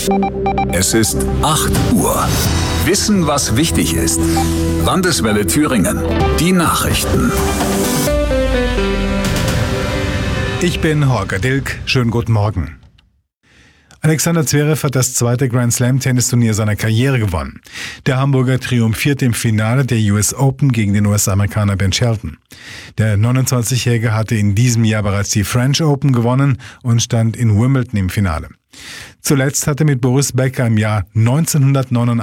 Es ist 8 Uhr. Wissen, was wichtig ist. Landeswelle Thüringen. Die Nachrichten. Ich bin Holger Dilk. Schönen guten Morgen. Alexander Zverev hat das zweite Grand-Slam-Tennisturnier seiner Karriere gewonnen. Der Hamburger triumphiert im Finale der US Open gegen den US-Amerikaner Ben Shelton. Der 29-Jährige hatte in diesem Jahr bereits die French Open gewonnen und stand in Wimbledon im Finale. Zuletzt hatte mit Boris Becker im Jahr 1989